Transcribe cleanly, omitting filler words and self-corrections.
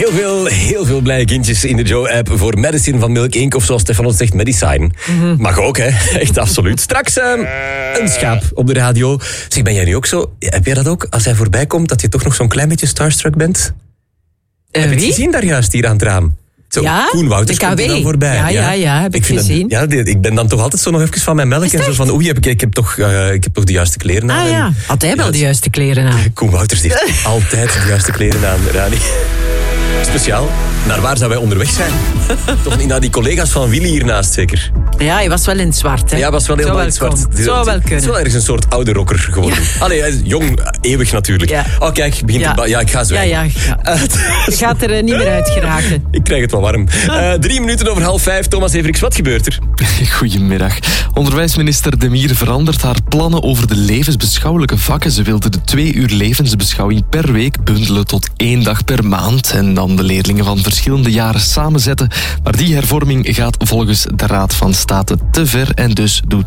Heel veel blije kindjes in de Joe-app voor Medicine van Milk Inc. Of zoals Stefan ons zegt, Medicine. Mag ook, hè? Echt absoluut. Straks een schaap op de radio. Zeg, ben jij nu ook zo? Heb jij dat ook? Als hij voorbij komt, dat je toch nog zo'n klein beetje starstruck bent? Heb je het gezien daar juist, hier aan het raam? Zo, ja, Koen Wouters komt er dan voorbij. Ja, heb ik gezien. Ik ben dan toch altijd zo nog even van mijn melk. En zo van, oei, ik heb toch de juiste kleren aan. Ah ja, had hij wel de juiste kleren aan? Koen Wouters heeft altijd de juiste kleren aan, Rani. Speciaal. Naar waar zouden wij onderweg zijn? Toch niet naar die collega's van Willy hiernaast, zeker? Ja, hij was wel in het zwart, hè? Ja, hij was wel helemaal in het zwart. Zou wel kunnen. Het is wel ergens een soort oude rocker geworden. Ja. Allee, hij is jong, eeuwig natuurlijk. Ja. Oh, kijk, ik ga zwijgen. Ja. Je gaat er niet meer uit geraken. Ik krijg het wel warm. 3 minuten over 4:30. Thomas Everiks, wat gebeurt er? Goedemiddag. Onderwijsminister Demir verandert haar plannen over de levensbeschouwelijke vakken. Ze wilde de 2 uur levensbeschouwing per week bundelen tot 1 dag per maand. En dan de leerlingen van verschillende jaren samenzetten. Maar die hervorming gaat volgens de Raad van State te ver en dus doet